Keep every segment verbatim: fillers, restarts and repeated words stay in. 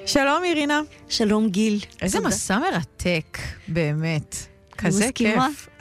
שלום אירינה. שלום גיל. איזה תודה. מסע מרתק, באמת. כזה מסכימה? כיף.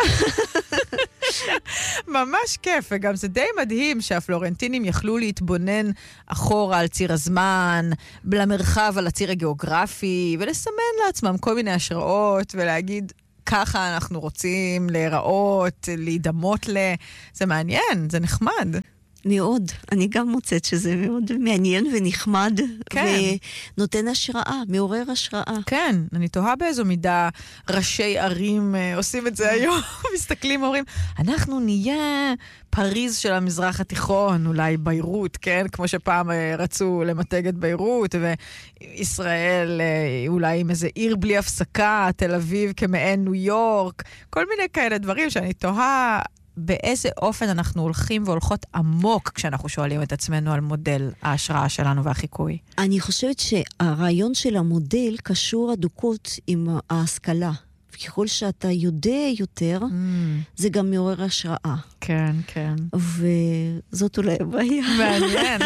ממש כיף, וגם זה די מדהים שהפלורנטינים יכלו להתבונן אחורה על ציר הזמן, למרחב על הציר הגיאוגרפי, ולסמן לעצמם כל מיני השראות, ולהגיד, ככה אנחנו רוצים להיראות, להידמות ל... זה מעניין, זה נחמד. מאוד. אני גם מוצאת שזה מאוד מעניין ונחמד, כן. ונותן השראה, מעורר השראה. כן, אני תוהה באיזו מידה ראשי ערים אה, עושים את זה היום, מסתכלים ואומרים, אנחנו נהיה פריז של המזרח התיכון, אולי ביירות, כן? כמו שפעם אה, רצו למתג את ביירות, וישראל אה, אולי עם איזה עיר בלי הפסקה, תל אביב כמעין ניו יורק, כל מיני כאלה דברים שאני תוהה, באיזה אופן אנחנו הולכים והולכות עמוק כשאנחנו שואלים את עצמנו על מודל ההשראה שלנו והחיקוי. אני חושבת שהרעיון של המודל קשור הדוקות עם ההשכלה. ככל שאתה יודע יותר, mm. זה גם מעורר השראה. כן, כן. וזאת אולי הבעיה. מעניין.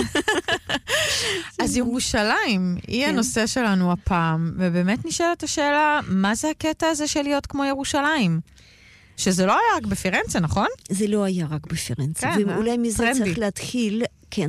אז ירושלים היא כן. הנושא שלנו הפעם, ובאמת נשאלת השאלה, מה זה הקטע הזה של להיות כמו ירושלים? שזה לא היה רק בפירנצה, נכון? זה לא היה רק בפירנצה. כן, ואולי מזה טרנדי. צריך להתחיל, כן,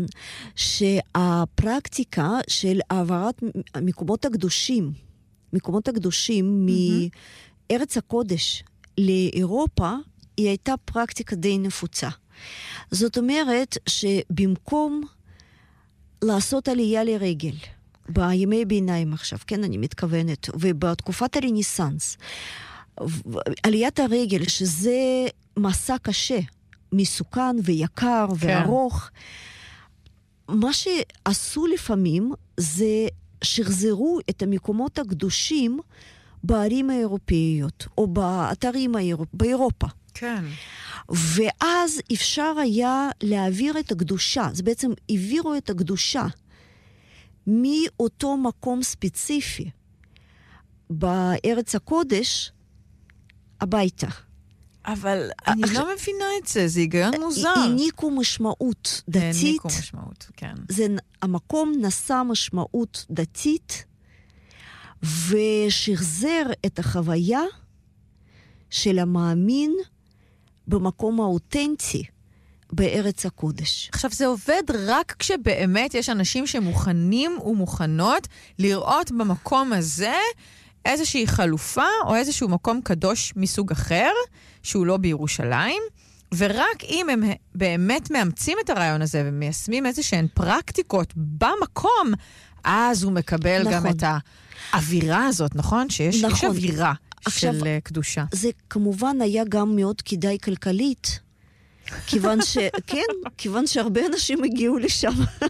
שהפרקטיקה של העברת מקומות הקדושים, מקומות הקדושים מארץ הקודש לאירופה, היא הייתה פרקטיקה די נפוצה. זאת אומרת שבמקום לעשות עלייה לרגל, בימי ביניים עכשיו, כן, אני מתכוונת, ובתקופת הרנסנס, עליית הרגל, שזה מסע קשה, מסוכן ויקר כן. וארוך, מה שעשו לפעמים זה שחזרו את המקומות הקדושים בערים האירופאיות, או באתרים האירופ... באירופה. כן. ואז אפשר היה להעביר את הקדושה, זה בעצם העבירו את הקדושה מאותו מקום ספציפי בארץ הקודש, הביתה. אבל אני לא מבינה את זה, זה היגיון מוזר. העניקו משמעות דתית. העניקו משמעות, כן. זה, המקום נשא משמעות דתית, ושחזר את החוויה של המאמין במקום האותנטי בארץ הקודש. עכשיו, זה עובד רק כשבאמת יש אנשים שמוכנים ומוכנות לראות במקום הזה איזושהי חלופה או איזשהו מקום קדוש מסוג אחר, שהוא לא בירושלים, ורק אם הם באמת מאמצים את הרעיון הזה ומיישמים איזשהן פרקטיקות במקום, אז הוא מקבל נכון. גם את האווירה הזאת, נכון? שיש נכון. יש אווירה עכשיו, של קדושה. זה כמובן היה גם מאוד כדאי כלכלית, כיוון ש... כן, כיוון שהרבה אנשים הגיעו לשם.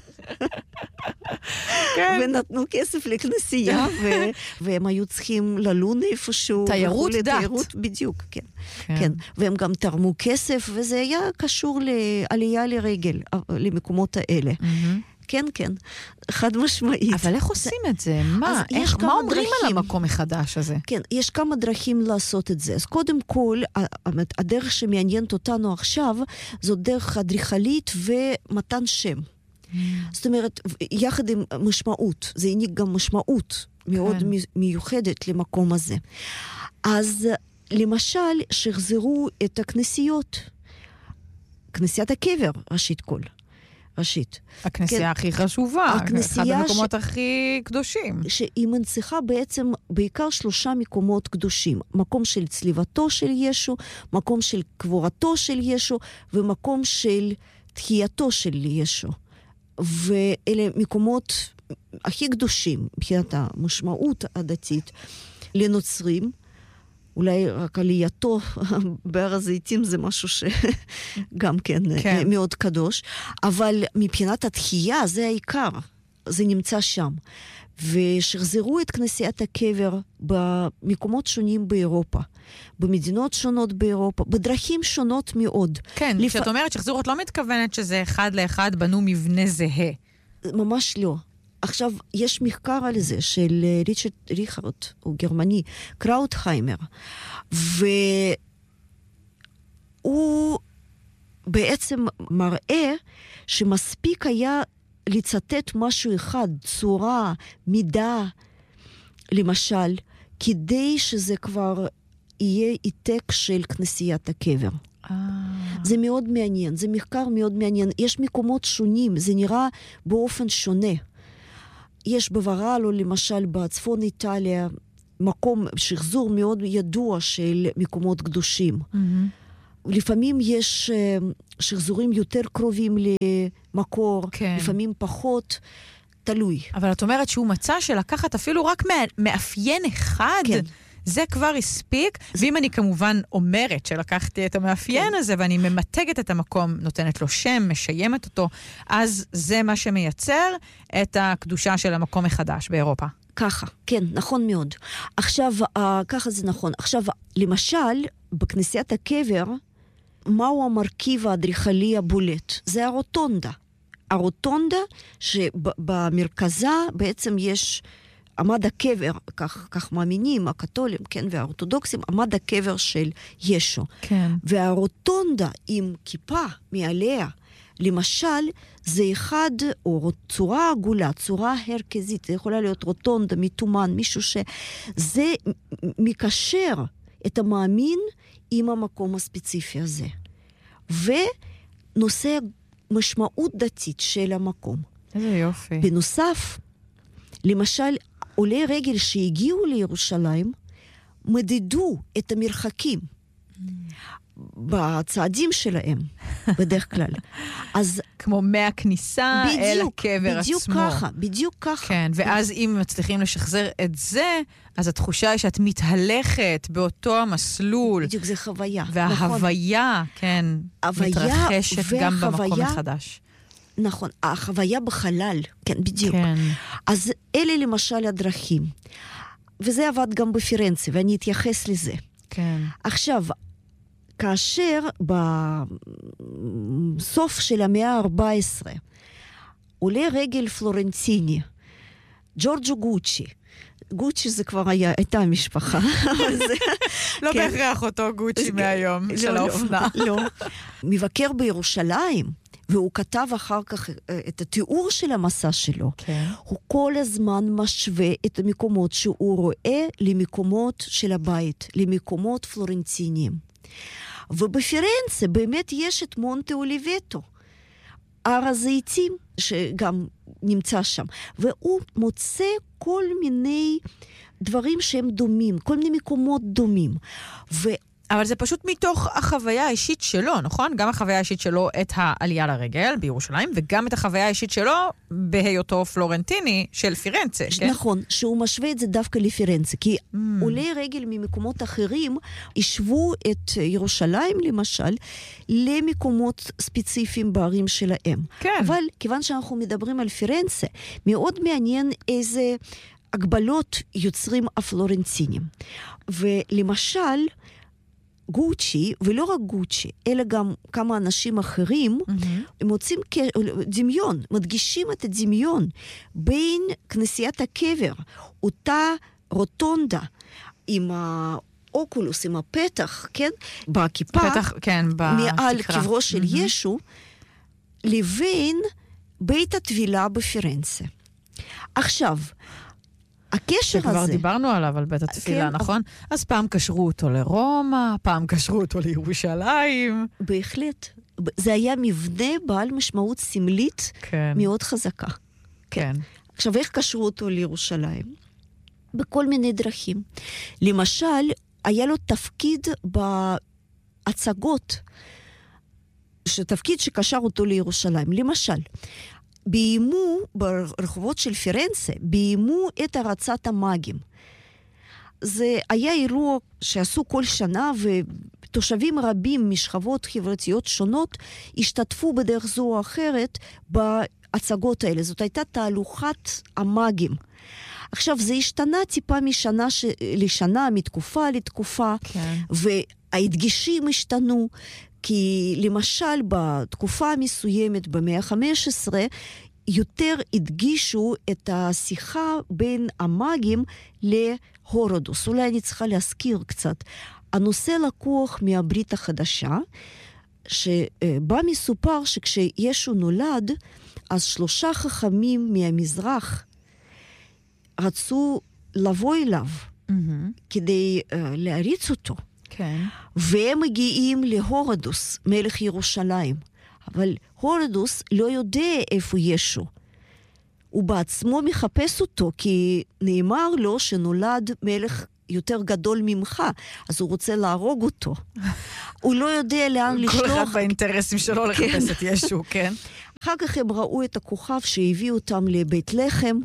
כן. ונתנו כסף לכנסייה, ו... והם היו צריכים ללון איפשהו. תיירות דת. תיירות, בדיוק, כן. כן. כן. והם גם תרמו כסף, וזה היה קשור לעלייה לרגל, למקומות האלה. Mm-hmm. כן, כן, חד משמעית. אבל איך עושים את זה? מה? איך, מה אומרים על המקום החדש הזה? כן, יש כמה דרכים לעשות את זה. אז קודם כל, הדרך שמעניינת אותנו עכשיו, זו דרך אדריכלית ומתן שם. Mm. זאת אומרת, יחד עם משמעות, זה העניק גם משמעות מאוד כן. מיוחדת למקום הזה. אז למשל, שחזרו את הכנסיות, כנסיית הקבר, ראשית כל. ראשית. הכנסייה כן, הכי חשובה, אחד המקומות ש... הכי קדושים. שהיא מנציחה בעצם בעיקר שלושה מקומות קדושים. מקום של צליבתו של ישו, מקום של קבורתו של ישו, ומקום של תחייתו של ישו. ואלה מקומות הכי קדושים, מבחינת המשמעות הדתית, לנוצרים, אולי רק עלייתו בהר הזיתים זה משהו שגם כן, כן מאוד קדוש, אבל מבחינת התחייה זה העיקר, זה נמצא שם. ושחזרו את כנסיית הקבר במקומות שונים באירופה, במדינות שונות באירופה, בדרכים שונות מאוד. כן, לפ... כשאת אומרת שחזרו, את לא מתכוונת שזה אחד לאחד בנו מבנה זהה. ממש לא. עכשיו, יש מחקר על זה של ריצ'רד ריכרד, הוא גרמני, קראוטהיימר, והוא בעצם מראה שמספיק היה לצטט משהו אחד, צורה, מידה, למשל, כדי שזה כבר יהיה עתק של כנסיית הקבר. זה מאוד מעניין, זה מחקר מאוד מעניין. יש מקומות שונים, זה נראה באופן שונה. יש בוורלו, למשל, בצפון איטליה, מקום, שחזור מאוד ידוע של מקומות קדושים. Mm-hmm. לפעמים יש שחזורים יותר קרובים למקור, כן. לפעמים פחות, תלוי. אבל את אומרת שהוא מצא שלקחת אפילו רק מאפיין אחד, כן. זה כבר הספיק, זה... ואם אני כמובן אומרת שלקחתי את המאפיין כן. הזה, ואני ממתגת את המקום, נותנת לו שם, משיימת אותו, אז זה מה שמייצר את הקדושה של המקום מחדש באירופה. ככה, כן, נכון מאוד. עכשיו, ככה זה נכון. עכשיו, למשל, בכנסיית הקבר, מהו המרכיב האדריכלי הבולט? זה הרוטונדה. הרוטונדה שבמרכזה בעצם יש עמד הקבר, כך, כך מאמינים הקתולים, כן, והאורתודוקסים, עמד הקבר של ישו. כן. והרוטונדה עם כיפה מעליה, למשל, זה אחד, או צורה עגולה, צורה הרכזית, זה יכולה להיות רוטונדה, מתומן, מישהו שזה מקשר את המאמין עם המקום הספציפי הזה. ונושא משמעות דתית של המקום. איזה יופי. בנוסף, למשל, עולי רגל שהגיעו לירושלים, מדדו את המרחקים בצעדים שלהם, בדרך כלל. אז כמו מהכניסה אל הקבר עצמו. בדיוק ככה, בדיוק ככה. כן, ואז אם מצליחים לשחזר את זה, אז התחושה היא שאת מתהלכת באותו המסלול. בדיוק, זה חוויה. וההוויה, כן, מתרחשת גם במקום מחדש. נכון, החוויה בחלל, כן, בדיוק. כן. אז אלה למשל הדרכים. וזה עבד גם בפירנצה, ואני אתייחס לזה. כן. עכשיו, כאשר בסוף של המאה ה-ארבע עשרה, עולה רגל פלורנטיני, ג'ורג'ו גוצ'י, גוצ'י זה כבר היה, הייתה משפחה. לא בהכרח אותו גוצ'י מהיום של האופנה. לא, מבקר בירושלים, והוא כתב אחר כך את התיאור של המסע שלו. כן. הוא כל הזמן משווה את המקומות שהוא רואה למקומות של הבית, למקומות פלורנטיניים. ובפירנצה באמת יש את מונטה אוליבטו, הר הזיתים שגם נמצא שם, והוא מוצא כל מיני דברים שהם דומים, כל מיני מקומות דומים. ו... אבל זה פשוט מתוך החוויה האישית שלו, נכון? גם החוויה האישית שלו את העלייה לרגל בירושלים, וגם את החוויה האישית שלו בהיותו פלורנטיני של פירנצה, כן? נכון, שהוא משווה את זה דווקא לפירנצה, כי mm. עולי רגל ממקומות אחרים ישבו את ירושלים, למשל, למקומות ספציפיים בערים שלהם. כן. אבל כיוון שאנחנו מדברים על פירנצה, מאוד מעניין איזה הגבלות יוצרים הפלורנטינים. ולמשל, גוצ'י, ולא רק גוצ'י, אלא גם כמה אנשים אחרים, mm-hmm. הם מוצאים דמיון, מדגישים את הדמיון בין כנסיית הקבר, אותה רוטונדה עם האוקולוס, עם הפתח, כן? בכיפה, פתח, כן, מעל קברו של mm-hmm. ישו, לבין בית הטבילה בפירנצה. עכשיו, הקשר הזה... שכבר דיברנו עליו על בית התפילה, כן, נכון? אז פעם קשרו אותו לרומא, פעם קשרו אותו לירושלים. בהחלט. זה היה מבנה בעל משמעות סמלית כן. מאוד חזקה. כן. עכשיו, איך קשרו אותו לירושלים? בכל מיני דרכים. למשל, היה לו תפקיד בהצגות, שתפקיד שקשר אותו לירושלים. למשל, ביימו, ברחובות של פירנצה, ביימו את הרצת המאגים. זה היה אירוע שעשו כל שנה, ותושבים רבים משכבות חברתיות שונות השתתפו בדרך זו או אחרת בהצגות האלה. זאת הייתה תהלוכת המאגים. עכשיו, זה השתנה טיפה משנה ש... לשנה, מתקופה לתקופה, כן. וההדגשים השתנו, כי למשל בתקופה המסוימת במאה ה-חמש עשרה, יותר הדגישו את השיחה בין המאגים להורודוס. אולי אני צריכה להזכיר קצת. הנושא לקוח מהברית החדשה, שבה מסופר שכשישו נולד, אז שלושה חכמים מהמזרח רצו לבוא אליו, Mm-hmm. כדי uh, להריץ אותו. כן. והם מגיעים להורדוס, מלך ירושלים. אבל הורדוס לא יודע איפה ישו. הוא בעצמו מחפש אותו, כי נאמר לו שנולד מלך יותר גדול ממך, אז הוא רוצה להרוג אותו. הוא לא יודע לאן לשלוח. כל אחד באינטרסים שלו לחפש את ישו, כן. אחר כך הם ראו את הכוכב שהביאו אותם לבית לחם,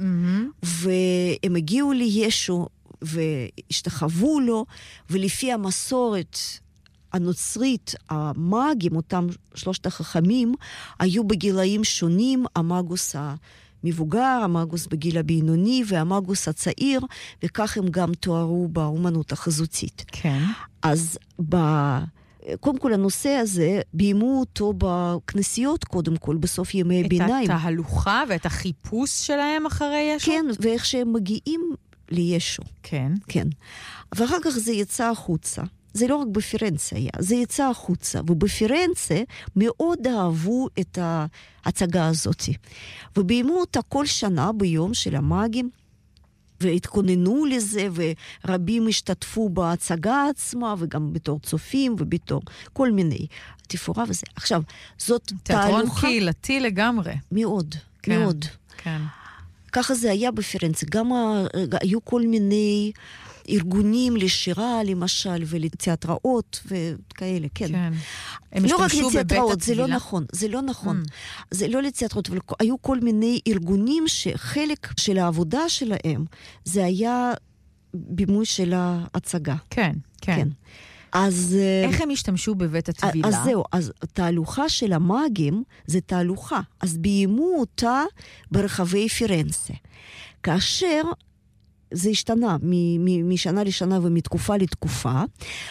והם הגיעו לישו, והשתחוו לו, ולפי המסורת הנוצרית, המאגים, אותם שלושת החכמים, היו בגילאים שונים, המאגוס המבוגר, המאגוס בגיל הבינוני, והמאגוס הצעיר, וכך הם גם תוארו באומנות החזותית. כן. אז ב... קודם כל, הנושא הזה, ביימו אותו בכנסיות, קודם כל, בסוף ימי ביניים. את התהלוכה ואת החיפוש שלהם אחרי ישו? כן, ואיך שהם מגיעים לישו. כן. כן. ואחר כך זה יצא החוצה. זה לא רק בפירנצה היה, זה יצא החוצה. ובפירנצה מאוד אהבו את ההצגה הזאת. וביימו אותה כל שנה ביום של המאגים, והתכוננו לזה, ורבים השתתפו בהצגה עצמה, וגם בתור צופים, ובתור כל מיני תפאורה וזה. עכשיו, זאת תיאטרון תהלוכה... קהילתי לגמרי. מאוד, כן, מאוד. כן. ככה זה היה בפירנצה. גם ה... היו כל מיני ארגונים לשירה, למשל, ולתיאטראות, וכאלה, כן. כן. הם לא רק השתמשו בבית לתיאטראות, זה לא התפילה? נכון, זה לא נכון. Mm. זה לא לתיאטראות, אבל היו כל מיני ארגונים שחלק של העבודה שלהם, זה היה בימוי של ההצגה. כן, כן. כן. אז... איך הם השתמשו בבית התפילה? אז זהו, אז תהלוכה של המאגים זה תהלוכה. אז ביימו אותה ברחבי פירנצה. כאשר זה השתנה מ- מ- משנה לשנה ומתקופה לתקופה,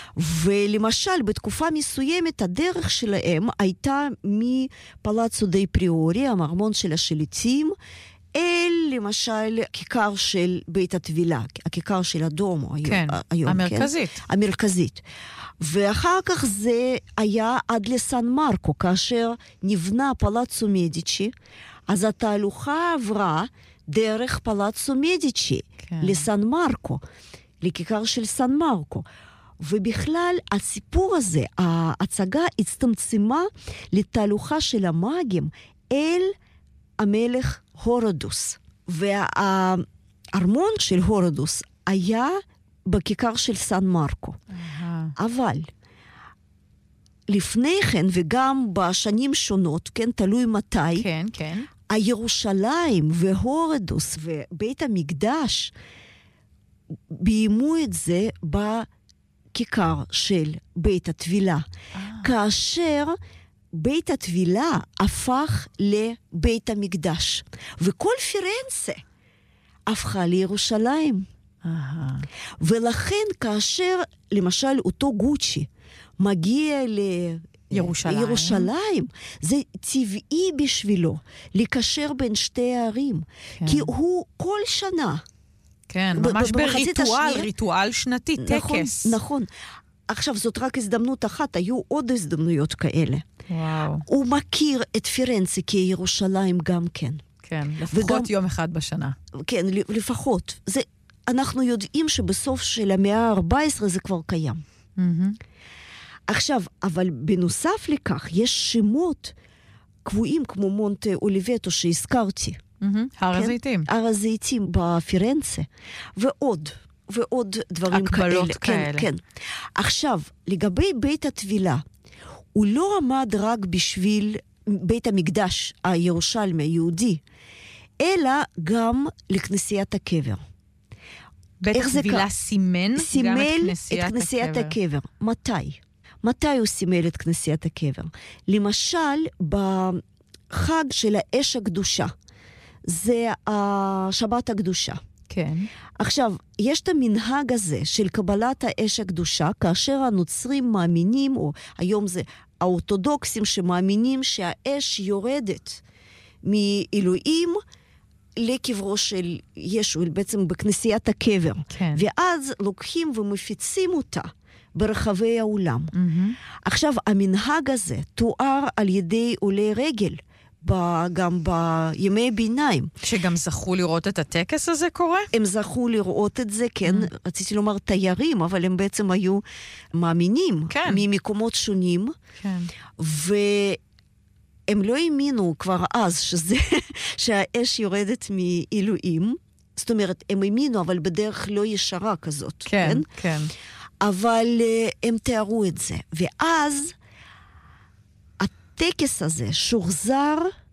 ולמשל בתקופה מסוימת הדרך שלהם הייתה מפלאצו די פריורי, המרמון של השליטים, אל למשל כיכר של בית התבילה, הכיכר של הדומו כן, היום, המרכזית. כן? המרכזית. ואחר כך זה היה עד לסן מרקו, כאשר נבנה פלאצו מדיצ'י, אז התהלוכה עברה דרך פלאצו מדיצ'י, כן. לסן מרקו, לכיכר של סן מרקו. ובכלל הסיפור הזה, ההצגה הצטמצמה לתהלוכה של המאגים אל המלך הורדוס. והארמון של הורדוס היה בכיכר של סן מרקו. אבל לפני כן, וגם בשנים שונות, כן, תלוי מתי, כן, כן. הירושלים והורדוס ובית המקדש ביימו את זה בכיכר של בית התבילה. כאשר בית התבילה הפך לבית המקדש. וכל פירנצה הפכה לירושלים. ולכן כאשר למשל אותו גוצ'י מגיע ל... ירושלים. ירושלים, זה טבעי בשבילו לקשר בין שתי הערים. כן. כי הוא כל שנה. כן, ממש בריטואל, ריטואל שנתי, נכון, טקס. נכון. עכשיו, זאת רק הזדמנות אחת, היו עוד הזדמנויות כאלה. וואו. הוא מכיר את פירנצה כירושלים גם כן. כן, לפחות וגם, יום אחד בשנה. כן, לפחות. זה, אנחנו יודעים שבסוף של המאה ה-ארבע עשרה זה כבר קיים. Mm-hmm. עכשיו, אבל בנוסף לכך, יש שמות קבועים כמו מונטה אוליבטו שהזכרתי. Mm-hmm. הר כן? הזיתים. הר הזיתים בפירנצה. ועוד, ועוד דברים כאלה. הקבלות כאלה. כן, כן. עכשיו, לגבי בית התבילה, הוא לא עמד רק בשביל בית המקדש הירושלמי היהודי, אלא גם לכנסיית הקבר. בית התבילה סימן, סימל גם את כנסיית, את כנסיית הקבר. הקבר. מתי? מתי הוא סימל את כנסיית הקבר? למשל, בחג של האש הקדושה. זה השבת הקדושה. כן. עכשיו, יש את המנהג הזה של קבלת האש הקדושה, כאשר הנוצרים מאמינים, או היום זה האורתודוקסים שמאמינים שהאש יורדת מאלוהים לקברו של ישו, בעצם בכנסיית הקבר. כן. ואז לוקחים ומפיצים אותה ברחבי העולם. Mm-hmm. עכשיו, המנהג הזה תואר על ידי עולי רגל ב- גם בימי ביניים. שגם זכו לראות את הטקס הזה קורה? הם זכו לראות את זה, כן, mm. רציתי לומר תיירים, אבל הם בעצם היו מאמינים כן. ממקומות שונים, כן. והם לא האמינו כבר אז שזה, שהאש יורדת מאלוהים, זאת אומרת, הם האמינו, אבל בדרך לא ישרה כזאת. כן, כן. כן. אבל uh, הם תיארו את זה. ואז הטקס הזה שוחזר